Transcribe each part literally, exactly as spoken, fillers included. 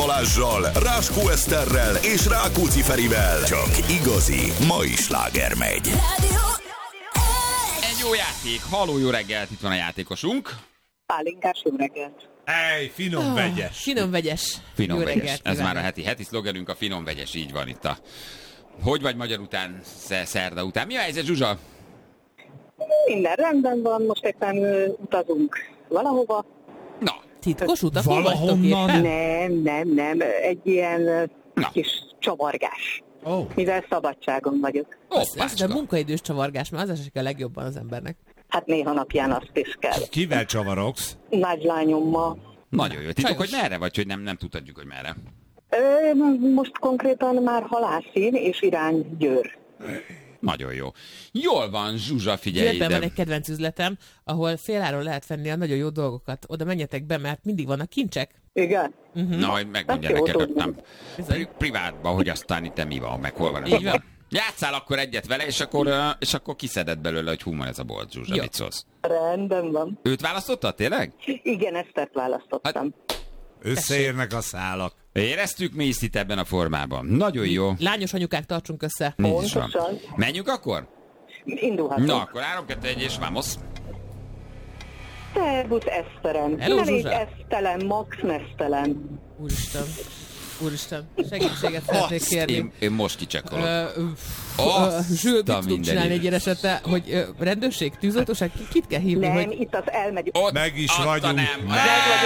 Balázzsal, Ráskó Eszterrel és Rákóczi Ferivel. Csak igazi mai sláger megy. Egy jó játék. Halló, jó reggelt, itt van a játékosunk. Pálinkás, jó reggelt. Ej, finom vegyes. Oh, finom vegyes. Finom jó vegyes. reggelt, Ez kívánok. már a heti, heti szlogenünk, a finom vegyes, így van itt a... Hogy vagy magyar után, szerda után? Mi a helyzet, Zsuzsa? Minden rendben van, most éppen uh, utazunk valahova. Na, Titkos utak, hol vagytok Valahonnan? éppen? Nem, nem, nem, egy ilyen uh, Na. kis csavargás. Oh. Mivel szabadságon vagyok. Ez de hoppácska. munkaidős csavargás, mert az esik a legjobban az embernek. Hát néha napján azt is kell. Kivel csavarogsz? Nagylányommal. Nagyon jó. Titok, hogy Csajos. merre vagy, hogy nem, nem tudhatjuk, hogy merre. Ö, most konkrétan már Halászín és irány Győr. Nagyon jó. Jól van, Zsuzsa, figyelj Győrben van ide. egy kedvenc üzletem, ahol féláron lehet venni a nagyon jó dolgokat. Oda menjetek be, mert mindig vannak kincsek. Igen? Na, hogy megmondja Hát jó, neked, hogy tudom. nem Bizony. pri- privátban, hogy aztán itt mi van, meg hol van ez Így a van. Játsszál akkor egyet vele, és akkor, ö, és akkor kiszeded belőle, hogy hú, van ez a bolt, Zsuzsa, Jó. mit szólsz? Rendben van. Őt választottad, tényleg? Igen, Esztert választottam. Összeérnek a szálak. Éreztük mi is itt ebben a formában. Nagyon jó. Lányos anyukák, tartsunk össze. Így is van. Pontosan. Menjünk akkor? Indulhatunk. Na, akkor három, kettő, egy, és vamos. Szervusz, Eszterem. Hello, Elég Zsuzsa. esztelen, max mesztelen. Úristen, úristen, segítséget szeretnék kérni. Én, én most kicsekolom. Ö, ö, Azt ö, Zsül, mit a tudunk mindenit. csinálni egy ilyen esetben, hogy ö, rendőrség, tűzoltóság, ki- kit kell hívni, Nem, hogy... itt az elmegy. Ott Meg is adta vagyunk. Nem. Meg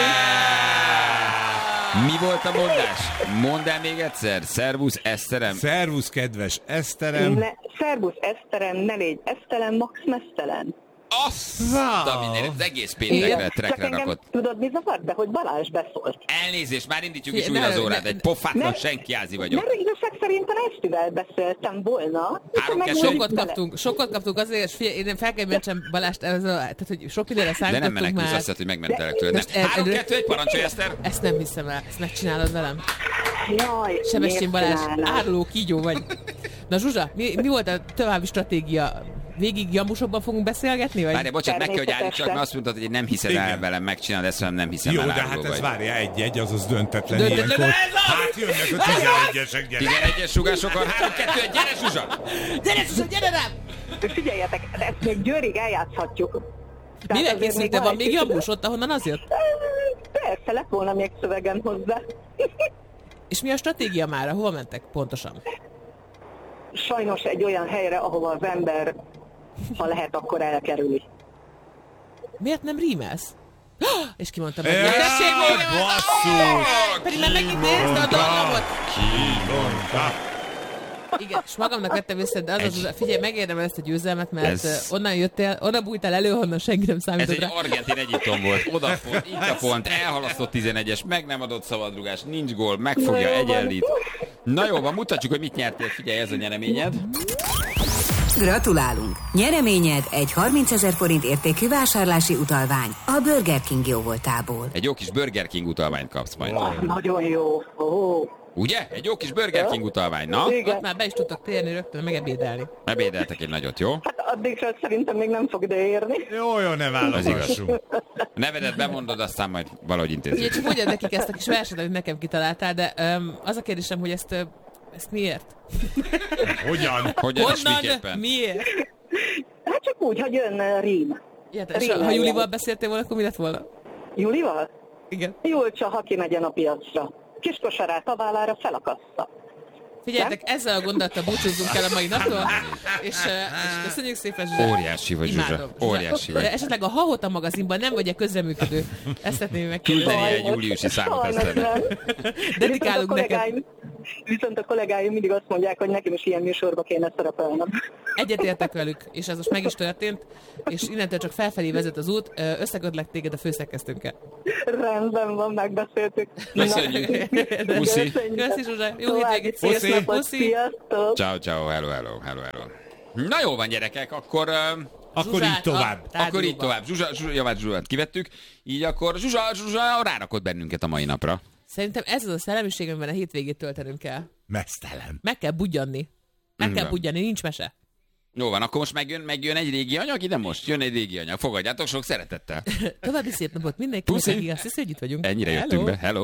Mi volt a mondás? Mondd el még egyszer. Szervusz, Eszterem. Szervusz, kedves Eszterem. Ne, szervusz, Eszterem, ne légy esztelen, max mesztelen. Azt a mindenit, az egész péntekre, Csak trekre engem rakott. tudod, mi zavart be, hogy Balázs beszólt. Elnézést, már indítjuk is Ne, újra az ne, órát. ne, Egy ne. pofátlan Nem. senkiázi vagyok. Mert igazság szerintem Esztivel beszéltem volna. és Három, meg kettő, most Sokat bele- kaptunk, sokat kaptunk azért, és figyelj, én fel kell mentsem Balást, ez a, tehát hogy sok mindenre De nem számítottunk menekülsz, már. azt hiszed, hogy megmentelek tőled. Most Nem. ez- Három, ez- kettő, egy, parancsolj, Eszter. Ezt nem hiszem el, ezt megcsinálod velem. Jaj, Sebestyén miért Balázs, csinálnád? áruló kígyó vagy. Na Zsuzsa, mi, mi volt a további stratégia? Végig jamusokban fogunk beszélgetni? Vagy? Várj, bocsánat, meg kell, hogy állítsak, Természetesen. mert azt mondtad, hogy én nem hiszed el Igen. velem, megcsinálod, ezt nem, nem hiszem Jó, el, de áruló hát ez vagy. várja egy-egy, azaz döntetlen, Döntetlen, ilyenkor. ez az! Hát jönnek a tizenegyesek, gyere. tizenegyes sugásokkal, három, kettő, egy, gyere, Zsuzsa! Gyere Zsuzsa, gyere rám! Figyeljetek, ezt még Győrig eljátszhatjuk. Tehát Mivel azért készültem? van Van egy még kicsit- jamus ott, ahonnan az jött? Persze, lett volna még szövegem hozzá. És mi a stratégia mára? Hova mentek pontosan? Sajnos egy olyan helyre, ahova az ember, ha lehet, akkor elkerüli. Miért nem rímelsz? És kimondtam meg. Ja, Tessék még! basszus! Pedig már megint nézd a dolgot! Kivonta. Igen, és magamnak vettem össze, de az az, az figyelj, megérdemel ezt a győzelmet, mert Ez- ez... onnan jöttél, onnan bújtál elő, honnan senki nem Ez számított egy rá. argentin Egyiptom volt. Oda pont, itt a pont, elhalasztott tizenegyes, meg nem adott szabadrugás, nincs gól, megfogja, Na jó van. egyenlít. Na jó van, mutatjuk, hogy mit nyertél. Figyelj, ez a nyereményed. Gratulálunk! Nyereményed egy harmincezer forint értékű vásárlási utalvány a Burger King jóvoltából. Egy jó kis Burger King utalványt kapsz majd. Nagyon jó. Ó, Ugye? Egy jó kis Burger King utalvány, na? igen. Ott már be is tudtak térni rögtön, megebédelni. Ebédeltek egy nagyot, jó? Hát addigra szerintem még nem fog ideérni. Jó, jó, ne válogassunk. A nevedet bemondod, aztán majd valahogy Ugye intézzük. csak mondjad nekik ezt a kis verset, amit nekem kitaláltál, de um, az a kérdésem, hogy ezt, ö, ezt miért? Hogyan? Hogyan és Honnan? miképpen? Miért? Hát csak úgy, hogy jön uh, rím. Ilyet, és ha- ha Julival beszéltél volna, akkor mi lett volna? Julival? Igen. Julcsa, ha kimegyen a piacra. Kis kosarát a vállára felakassza. Figyeljetek, ezzel a gondolattal búcsúzzunk el a mai naptól, és, uh, és köszönjük szépen, Zsuzsa. Óriási vagy, Zsuzsa. Imádom. Óriási vagy. De esetleg a Hahota magazinban nem vagy-e közreműködő? Ezt szeretném megkérdezni. Küldeni egy júliusi számot Sajnos Eszternek. nem. Dedikálunk Viszont a neked. kollégáim- Viszont a kollégáim mindig azt mondják, hogy nekem is ilyen műsorba kéne szerepelnem. Egyetértek velük, és ez most meg is történt, és innentől csak felfelé vezet az út, Ö, összekötlek téged a főszerkesztőnkkel. Rendben van, megbeszéltük. Köszönjük. Na, Puszi. köszönjük. Köszi, Zsuzsa. Jó További hétvégét. szép Puszi. napot. Puszi. Sziasztok. Ciao, ciao, hello, hello, hello, hello. Na jó van, gyerekek, akkor... Uh, Akkor Zsuzsát így tovább. a akkor így tárgyalóba. tovább. Zsuzsa, Zsuzsa, javát Zsuzsát kivettük. Így akkor Zsuzsa, Zsuzsa rárakott bennünket a mai napra. Szerintem ez az a szellemiség, amiben a hétvégét töltenünk kell. Mesztelen. Meg kell budjanni. Meg kell Igen. budjanni, nincs mese. Jó van, akkor most megjön, megjön egy régi anyag, ide most jön egy régi anyag. Fogadjátok sok szeretettel. További szép napot mindenkinek, aki azt hiszi, hogy itt vagyunk. Ennyire Hello. jöttünk be. Hello.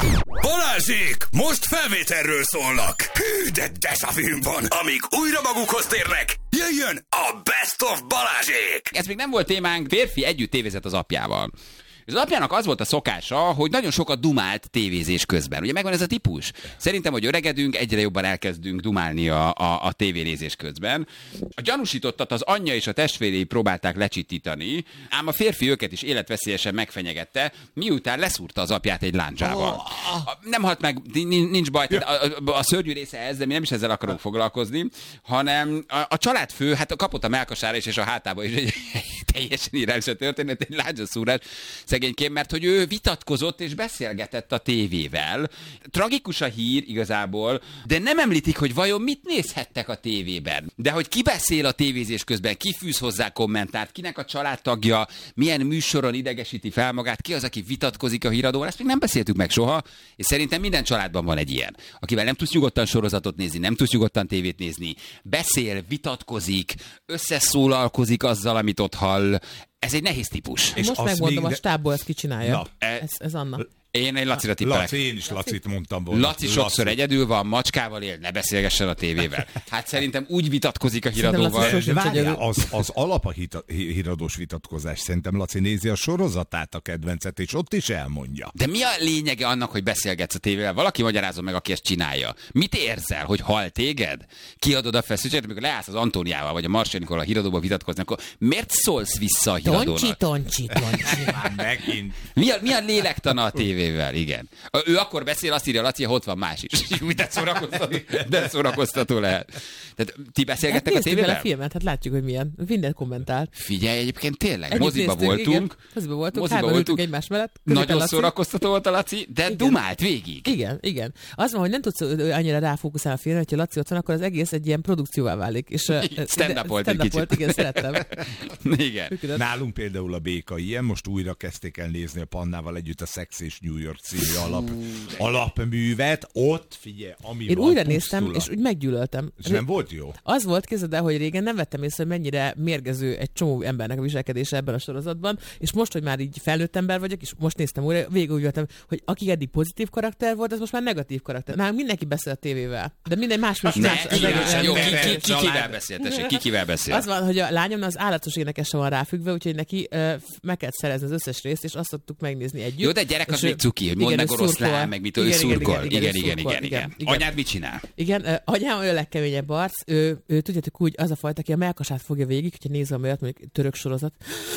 Balázsék! Most felvételről szólnak. Hű, de desafilm van. Amíg újra magukhoz térnek, jöjjön a Best of Balázsék! Ez még nem volt témánk, férfi együtt tévézett az apjával. Az apjának az volt a szokása, hogy nagyon sokat dumált tévézés közben. Ugye megvan ez a típus? Szerintem, hogy öregedünk, egyre jobban elkezdünk dumálni a, a, a tévénézés közben. A gyanúsítottat az anyja és a testvéréi próbálták lecsitítani, ám a férfi őket is életveszélyesen megfenyegette, miután leszúrta az apját egy lándzsával. Nem halt meg, nincs baj, a, a, a szörnyű része ez, de mi nem is ezzel akarunk foglalkozni, hanem a, a családfő, hát kapott a melkasára is és a hátába is egy teljesen irányos történet, egy lándzsaszúrás szegényként, mert hogy ő vitatkozott és beszélgetett a tévével. Tragikus a hír igazából, de nem említik, hogy vajon mit nézhettek a tévében. De hogy ki beszél a tévézés közben, ki fűz hozzá kommentárt, kinek a családtagja, milyen műsoron idegesíti fel magát, ki az, aki vitatkozik a híradóval, ezt még nem beszéltük meg soha, és szerintem minden családban van egy ilyen, akivel nem tudsz nyugodtan sorozatot nézni, nem tudsz nyugodtan tévét nézni, beszél, vitatkozik, összeszólalkozik azzal, amit ott hall. Ez egy nehéz típus. És most megmondom, még... a stábból ezt ki csinálja. Na, ez, ez Anna. Én egy Lacira tippelek. Laci, én is Lacit mondtam volna. Laci sokszor Laci. egyedül van, macskával él, ne beszélgessen a tévével. Hát szerintem úgy vitatkozik a híradóval. Laci De várjál, az, az alap a hita, híradós vitatkozás. Szerintem Laci nézi a sorozatát, a kedvencet, és ott is elmondja. De mi a lényege annak, hogy beszélgetsz a tévével? Valaki magyarázza meg, aki ezt csinálja. Mit érzel, hogy hal téged? Kiadod a feszültséget, amikor leállsz az Antóniával, vagy a Marsianikol a híradóba vitatkozni, akkor miért szólsz vissza a híradónak? Toncsi, toncsi, toncsi. Már megint. Mi a, mi a lélektana a tévével? Igen. Ő akkor beszél, azt írja, Laci, ott van más is. De szórakoztató, de szórakoztató lehet. Tehát ti beszélgettek hát a tévével? a filmet, hát látjuk, hogy milyen. Mindent kommentált. Figyelj, egyébként tényleg, Együtt moziba néztük, voltunk. Igen. Moziba voltunk, hárman ültünk egymás mellett. Nagyon Laci. szórakoztató volt a Laci, de Igen. dumált végig. Igen, igen. Az van, hogy nem tudsz annyira ráfókuszálni a filmre, hogyha Laci ott van, akkor az egész egy ilyen produkcióvá válik. És stand-up volt egy stand-up volt, igen, szerettem. Igen. Működött. Nálunk például a Béka ilyen, most újra kezdték el nézni a Pannával együtt a Sex és New York című alap, alapművet. Ott, figyelj, ami Én van, újra pusztula. néztem, és úgy meggyűlöltem. És nem volt jó? Az volt, képzeld el, hogy régen nem vettem észre, hogy mennyire mérgező egy csomó embernek a viselkedése ebben a sorozatban, és most, hogy már így felnőtt ember vagyok, és most néztem újra, végig úgy vettem, hogy aki eddig pozitív karakter volt, az most már negatív karakter. Nálunk mindenki beszél a tévével, de minden más Ne, más- az igen, egész- jó, ki, ki, ki, Család. kivel beszél, tessék, ki kivel beszél? Az van, hogy a lányom az állatos énekesre van ráfüggve, úgyhogy neki uh, meg kellett szerezni az összes részt, és azt szoktuk megnézni együtt. Jó, de gyerek az És még ő- cuki, hogy mondd igen, meg ő oroszlán, szurkol. meg mit ő Igen, szurkol. igen, Igen, ő igen, szurkol, igen, igen. igen. Anyád mit csinál? Igen, uh, anyám ő a legkeményebb arc, ő, ő tudjátok úgy, az a fajta, aki a melkasát fogja végig, hogyha nézem olyat, mondjuk török sorozat.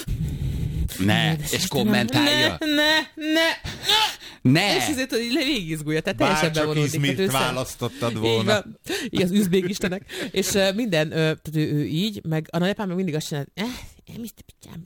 Ne, Édes és Istenem, kommentálja. Ne, ne, ne. Ne! És ezért, hogy végigizgulja, tehát teljesen Bárcsak bevonódik. Izmirt Tehát ő szem- választottad Így volna. van. Igen, az üzbék istenek. És uh, minden, uh, tehát ő, ő így, meg a nagyapám meg mindig azt csinál, eh, én mit a pityámba.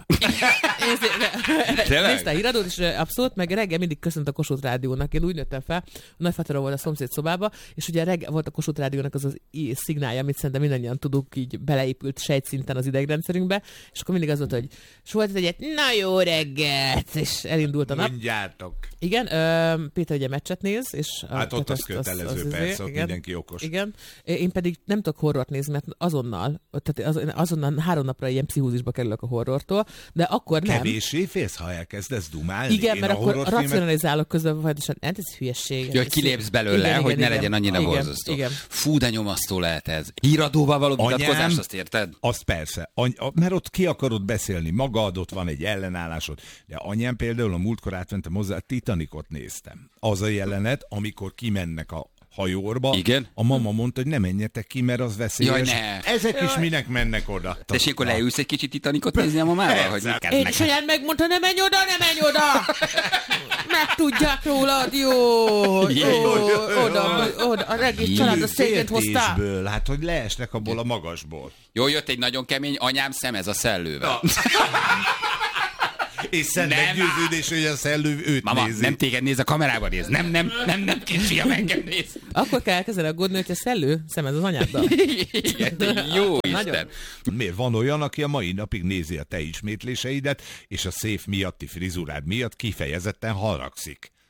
Tényleg? Nézte a híradót, és uh, abszolút, meg reggel mindig köszönt a Kossuth Rádiónak. Én úgy nőttem fel, a nagyfaterom volt a szomszéd szobába, és ugye reggel volt a Kossuth Rádiónak az az i- szignálja, amit szerintem mindannyian tudunk, így beleépült sejtszinten az idegrendszerünkbe, és akkor mindig az volt, hogy és volt egyet, na jó reggelt, és elindult a nap. Mondjátok. Igen, ö, Péter ugye meccset néz, és... a- Hát ott tehát az kötelező, izé, persze, ott igen, mindenki okos. Igen, én pedig nem tudok horrort nézni, mert azonnal, tehát az- azonnal három napra ilyen pszichózisba kerülök a horrortól, de akkor nem. Kevéssé félsz, ha elkezdesz dumálni? Igen, Én mert a akkor horrorfilmet- racionalizálok közben, folyamatosan, hát ez hülyesség. Ja, hogy kilépsz belőle, Igen, hogy igen, ne igen. legyen annyira Igen, borzasztó. igen. Fú, de nyomasztó lehet ez. Híradóval való Anyám- vitatkozás, azt érted? Azt persze, Any- a- mert ott ki akarod beszélni magad, ott van egy ellenállásod. De anyám például a múltkor átmentem hozzá, a Titanicot néztem. Az a jelenet, amikor kimennek a hajóba. Igen. A mama mondta, hogy ne menjetek ki, mert az veszélyes. Jaj, ne. Ezek is minek mennek oda. Tessék, akkor leülsz egy kicsit Titanicot nézni a mamával? Hogy mit kell Én meg? is anyád megmondta, ne menj oda, ne menj oda! Megtudják rólad, jó! Jó, oda, oda, a regész család a széket hoztál. Féltésből, hát hogy leesnek abból a magasból. Jó, jött egy nagyon kemény anyám szemez a szellővel. És szent Nem meggyőződés, hogy a szellő őt Mama, nézi. nem téged néz, a kamerába néz. Nem, nem, nem, nem, kisfiam, engem néz. Akkor kell elkezdeni aggódni, hogy a szellő szemez az anyáddal. Igen, de jó Nagyon. Isten. Miért van olyan, aki a mai napig nézi a te ismétléseidet, és a szép miatti frizurád miatt kifejezetten haragszik?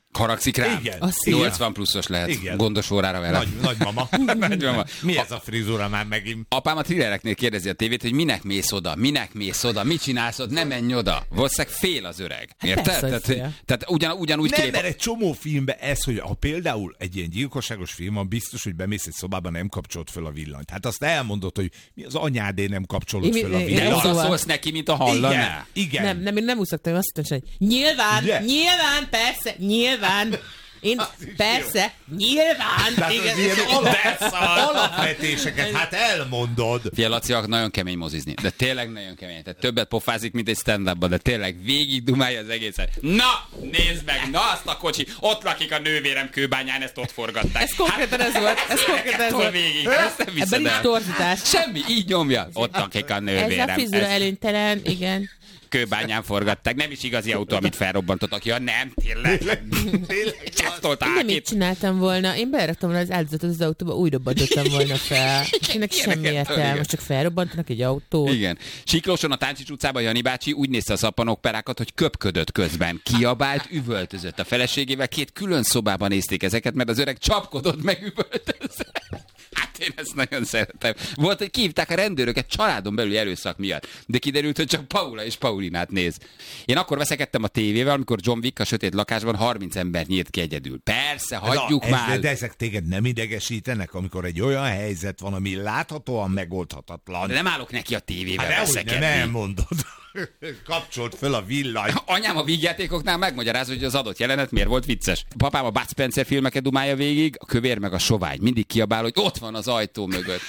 Haragszik rám? Igen. A szív. nyolcvan pluszos lehet. Igen. Gondos órára vele. Nagy, nagymama. Nagymama. Mi ez a frizura már megint? Apám a thrillereknél kérdezi a tévét, hogy minek mész oda, minek mész oda, mit csinálsz ott, ne menj oda. Valószínűleg fél az öreg. Érted? persze, hogy tehát, fél. tehát ugyan, ugyanúgy Nem, kilép. mert egy csomó filmben ez, hogy ha például egy ilyen gyilkosságos film van, biztos, hogy bemész egy szobába, nem kapcsolod föl a villanyt. Hát azt elmondod, hogy mi az anyádé nem kapcsolod Én- föl a én- De én- villanyt. oda Szóval- szólsz neki, mint a hallaná. Igen, igen. Nem, nem, én nem úgy szoktam, én azt mondtam, hogy nyilván, Ugye? nyilván, persze, nyilván. Én persze, nyilván. Tehát Igen, az ilyen és- alap, alapvetéseket, hát elmondod. Fia, Laciak nagyon kemény mozizni, de tényleg nagyon kemény. Tehát többet pofázik, mint egy stand-upban, de tényleg végig dumálja az egészet. Na, nézd meg, na azt a kocsi, ott lakik a nővérem Kőbányán, ezt ott forgatták. Ez konkrétan ez volt, ez konkrétan ez Tol volt. végig, ezt nem Ebben viszed nincs el. torzítás. Semmi, így nyomja. Ott lakik a Ez a nővérem. frizura Ezt előnytelen, igen. Kőbányán forgatták. Nem is igazi autó, amit felrobbantottak. Ja, nem, tényleg. Csesztolt Én nem így át. csináltam volna, én beraktam volna az áldozatot az autóba, úgy robbantottam volna fel. Ennek semmi ilyeneket, értelme, igen. most csak felrobbantanak egy autót. Igen. Siklóson a Táncsics utcában Jani bácsi úgy nézte a szappanopperákat, hogy köpködött közben. Kiabált, üvöltözött a feleségével. Két külön szobában nézték ezeket, mert az öreg csapkodott meg üvöltözött. Hát én ezt nagyon szeretem. Volt, hogy kihívták a rendőröket családon belüli erőszak miatt, de kiderült, hogy csak Paula és Paulinát néz. Én akkor veszekedtem a tévével, amikor John Wick a sötét lakásban harminc ember nyílt ki egyedül. Persze, hagyjuk ez, már. De, de ezek téged nem idegesítenek, amikor egy olyan helyzet van, ami láthatóan megoldhatatlan. De nem állok neki a tévével Hát dehogy nem veszekedni. elmondod. Kapcsolt föl a villany. Anyám a vígjátékoknál megmagyarázza, hogy az adott jelenet miért volt vicces. Papám a Bud Spencer filmeket dumálja végig, a kövér meg a sovány. Mindig kiabál, hogy ott van az ajtó mögött.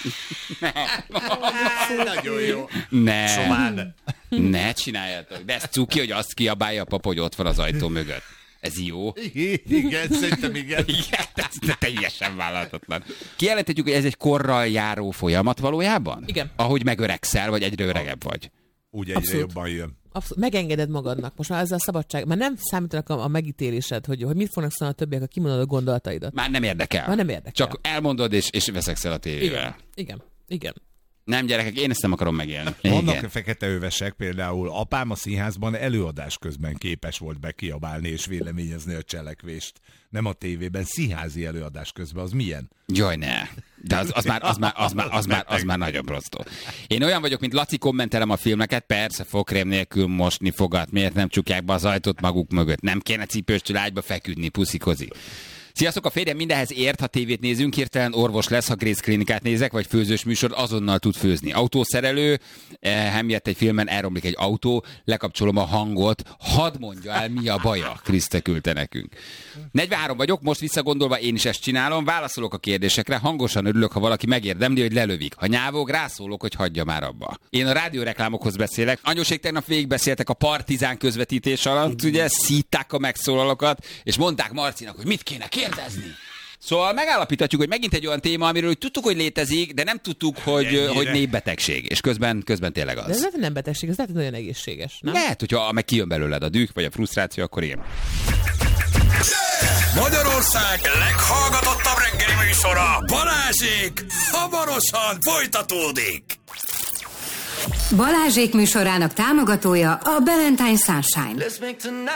Nagyon jó. Ne, Somán. ne csináljátok. De ez cuki, hogy azt kiabálja a papa, hogy ott van az ajtó mögött. Ez jó. Igen, szerintem igen. Igen, ez de teljesen vállalhatatlan. Kijelenthetjük, hogy ez egy korral járó folyamat valójában? Igen. Ahogy megöregszel, vagy egyre öregebb vagy. Úgy egyre Abszolút. jobban jön. Abszolút, megengeded magadnak. Most már ezzel a szabadság, már nem számítanak a, a megítélésed, hogy, hogy mit fognak szólni a többiek, ha kimondod a gondolataidat. Már nem érdekel. Már nem érdekel. Csak elmondod, és, és veszekszel a tévével. Igen, igen, igen. Nem, gyerekek, én ezt nem akarom megélni. Vannak Igen. fekete övesek, például apám a színházban előadás közben képes volt bekiabálni és véleményezni a cselekvést. Nem a tévében, színházi előadás közben. Az milyen? Jaj, ne. De az, az, már, az, már, az, már, az, már, az már nagyon prostó. Én olyan vagyok, mint Laci, kommentelem a filmeket, persze fogkrém nélkül mosni fogat, miért nem csukják be az ajtót maguk mögött, nem kéne cipőstől ágyba feküdni, puszikozi. Sziasztok, a férjem mindenhez ért, ha tévét nézünk, hirtelen orvos lesz, ha Grace Klinikát nézek, vagy főzős műsor, azonnal tud főzni. Autószerelő, hemiatt egy filmen elromlik egy autó, lekapcsolom a hangot, hadd mondja el, mi a baja, Kriszte küldte nekünk. negyvenhárom vagyok, most visszagondolva én is ezt csinálom, válaszolok a kérdésekre, hangosan örülök, ha valaki megérdemli, hogy lelövik. Ha nyávog, rászólok, hogy hagyja már abba. Én a rádióreklámokhoz beszélek. Anyósék tegnap végigbeszéltek a Partizán közvetítés alatt, ugye, szítták a megszólalókat, és mondták Marcinak, hogy mit kéne kérdezni. Szóval megállapíthatjuk, hogy megint egy olyan téma, amiről hogy tudtuk, hogy létezik, de nem tudtuk, hogy, hogy népbetegség. És közben, közben tényleg De ez az. lehet, hogy nem betegség, ez lehet, hogy nagyon egészséges, nem? Lehet, hogyha meg kijön belőled a düh, vagy a frusztráció, akkor ilyen. Magyarország leghallgatottabb reggeli műsora, Balázsék, hamarosan folytatódik. Balázsék műsorának támogatója a Valentine Sunshine. Let's make tonight